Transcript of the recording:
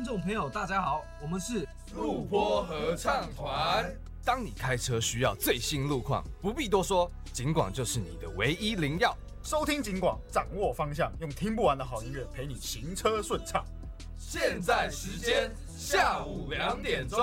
众朋友，大家好，我们是路坡合唱团。 当你开车需要最新路况，不必多说，警广就是你的唯一灵药。 收听警广，掌握方向，用听不完的好音乐陪你行车顺畅。 现在时间下午2点钟。